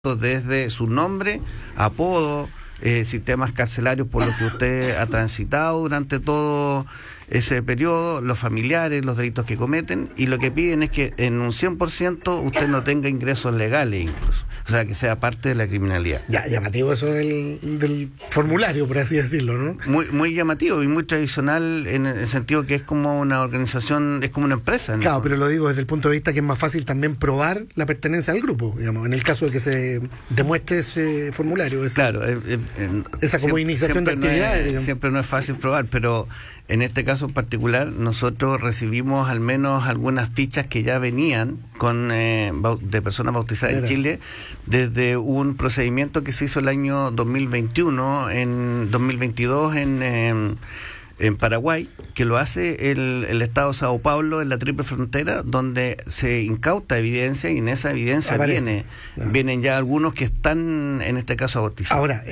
desde su nombre, apodo, sistemas carcelarios por los que usted ha transitado durante todo ese periodo, los familiares, los delitos que cometen, y lo que piden es que en un 100% usted no tenga ingresos legales incluso, o sea, que sea parte de la criminalidad. Ya, llamativo eso del formulario, por así decirlo, ¿no? Muy llamativo y muy tradicional en el sentido que es como una organización, es como una empresa, ¿no? Claro, pero lo digo desde el punto de vista que es más fácil también probar la pertenencia al grupo, digamos, en el caso de que se demuestre ese formulario. Claro, esa como iniciación de actividades. Siempre no es fácil probar, pero en este caso en particular nosotros recibimos al menos algunas fichas que ya venían de personas bautizadas en Chile desde un procedimiento que se hizo el año 2021, en 2022 en Paraguay, que lo hace el Estado de Sao Paulo en la triple frontera, donde se incauta evidencia y en esa evidencia vienen ya algunos que están en este caso bautizados. Ahora,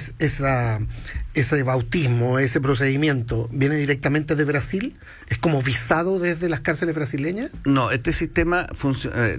ese bautismo, ese procedimiento, ¿viene directamente de Brasil? ¿Es como visado desde las cárceles brasileñas? No, este sistema funciona.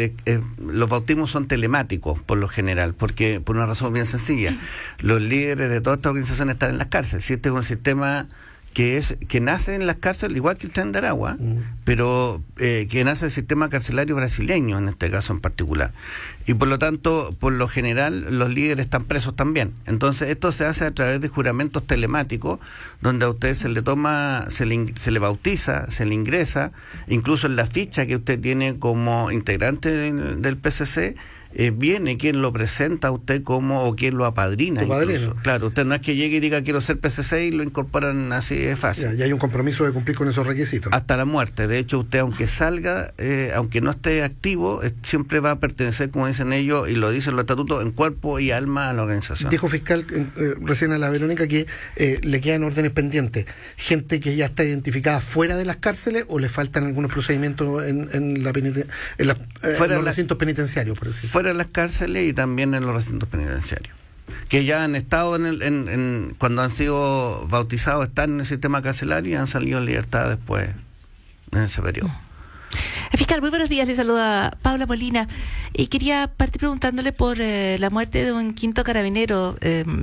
Los bautismos son telemáticos por lo general, porque por una razón bien sencilla. Los líderes de todas estas organizaciones están en las cárceles. Si este es un sistema que nace en las cárceles, igual que el Tren de Aragua, pero que nace el sistema carcelario brasileño, en este caso en particular. Y por lo tanto, por lo general, los líderes están presos también. Entonces, esto se hace a través de juramentos telemáticos, donde a usted se le toma, se le bautiza, se le ingresa, incluso en la ficha que usted tiene como integrante del PCC, viene quien lo presenta a usted o quien lo apadrina incluso. Claro, usted no es que llegue y diga quiero ser PCC y lo incorporan así de fácil. Ya hay un compromiso de cumplir con esos requisitos. Hasta la muerte. De hecho, usted aunque salga, aunque no esté activo, siempre va a pertenecer, como dicen ellos, y lo dicen los estatutos, en cuerpo y alma a la organización. Dijo fiscal recién a la Verónica que le quedan órdenes pendientes. ¿Gente que ya está identificada fuera de las cárceles o le faltan algunos procedimientos en los recintos penitenciarios, por decirlo? En las cárceles y también en los recintos penitenciarios, que ya han estado cuando han sido bautizados, están en el sistema carcelario y han salido en libertad después en ese periodo. Fiscal, muy buenos días, le saluda Paula Molina y quería partir preguntándole por la muerte de un quinto carabinero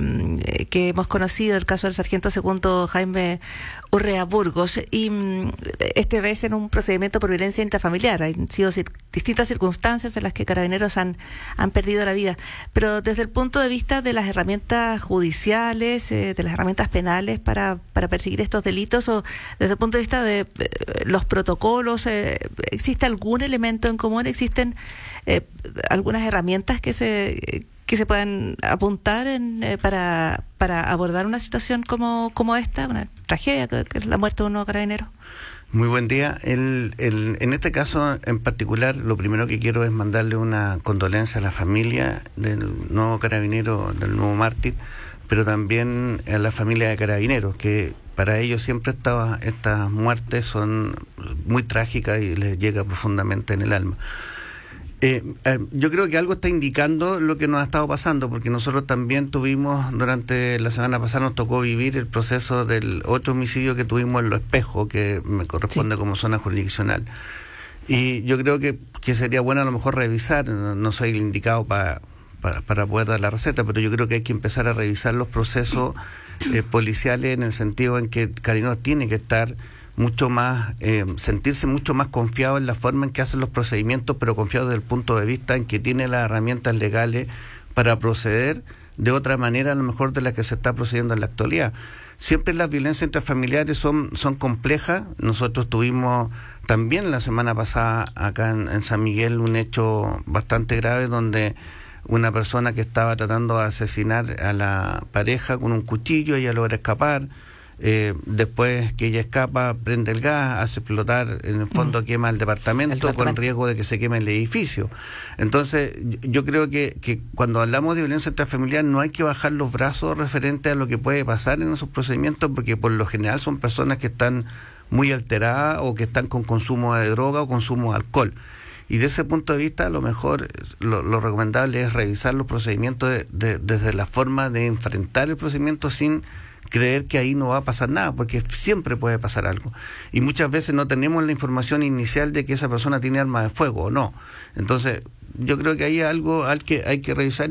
que hemos conocido, el caso del sargento segundo Jaime Urrea Burgos, y esta vez en un procedimiento por violencia intrafamiliar. Han sido distintas circunstancias en las que carabineros han perdido la vida, pero desde el punto de vista de las herramientas judiciales, de las herramientas penales para perseguir estos delitos, o desde el punto de vista de los protocolos, ¿existe algún elemento en común? ¿Existen algunas herramientas que se puedan apuntar para abordar una situación como esta, una tragedia que es la muerte de un nuevo carabinero? Muy buen día. En este caso en particular, lo primero que quiero es mandarle una condolencia a la familia del nuevo carabinero, del nuevo mártir, pero también a la familia de carabineros, que para ellos siempre estas muertes son muy trágicas y les llega profundamente en el alma. Yo creo que algo está indicando lo que nos ha estado pasando, porque nosotros también tuvimos, durante la semana pasada nos tocó vivir el proceso del otro homicidio que tuvimos en Los Espejos, que me corresponde como zona jurisdiccional. Y yo creo que sería bueno a lo mejor revisar, no soy el indicado para poder dar la receta, pero yo creo que hay que empezar a revisar los procesos policiales, en el sentido en que Carabineros tiene que estar mucho más, sentirse mucho más confiado en la forma en que hacen los procedimientos, pero confiado desde el punto de vista en que tiene las herramientas legales para proceder de otra manera a lo mejor de la que se está procediendo en la actualidad. Siempre las violencias intrafamiliares son complejas. Nosotros tuvimos también la semana pasada acá en San Miguel un hecho bastante grave donde una persona que estaba tratando de asesinar a la pareja con un cuchillo, ella logra escapar. Después que ella escapa, prende el gas, hace explotar, en el fondo quema el departamento con riesgo de que se queme el edificio. Entonces yo creo que cuando hablamos de violencia intrafamiliar no hay que bajar los brazos referente a lo que puede pasar en esos procedimientos, porque por lo general son personas que están muy alteradas o que están con consumo de droga o consumo de alcohol. Y de ese punto de vista, a lo mejor lo recomendable es revisar los procedimientos desde la forma de enfrentar el procedimiento sin creer que ahí no va a pasar nada, porque siempre puede pasar algo. Y muchas veces no tenemos la información inicial de que esa persona tiene arma de fuego o no. Entonces, yo creo que hay algo al que hay que revisar.